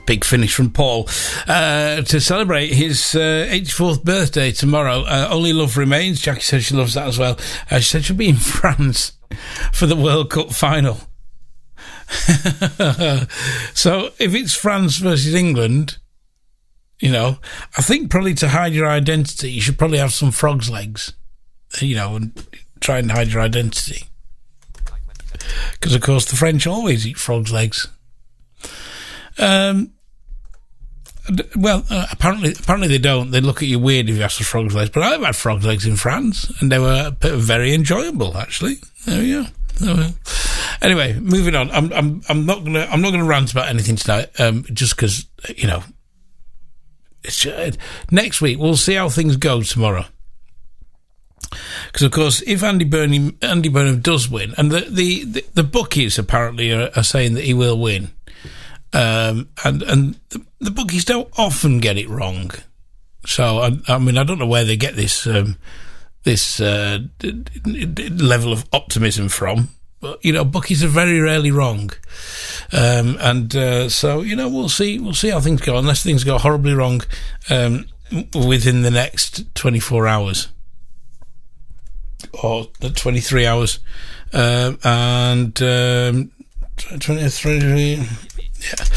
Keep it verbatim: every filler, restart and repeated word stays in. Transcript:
big finish from Paul. Uh, to celebrate his uh, eighty-fourth birthday tomorrow, uh, Only Love Remains. Jackie said she loves that as well. Uh, she said she'll be in France for the World Cup final. So if it's France versus England, you know, I think probably to hide your identity, you should probably have some frog's legs, you know, and try and hide your identity. Because, of course, the French always eat frog's legs. Um, well, uh, apparently apparently they don't. They look at you weird if you ask for frog's legs. But I've had frog's legs in France, and they were very enjoyable, actually. There we go. There we go. Anyway, moving on. I'm I'm I'm not gonna I'm not gonna rant about anything tonight. Um, just because you know, it's just, next week we'll see how things go tomorrow. Because, of course, if Andy Burnham, Andy Burnham does win, and the, the, the, the bookies apparently are, are saying that he will win, um, and and the, the bookies don't often get it wrong. So, I, I mean, I don't know where they get this um, this uh, d- d- d- level of optimism from, but, you know, bookies are very rarely wrong. Um, and uh, so, you know, we'll see, we'll see how things go, unless things go horribly wrong um, within the next twenty-four hours. Or twenty-three hours, um, and um, twenty-three. Yeah,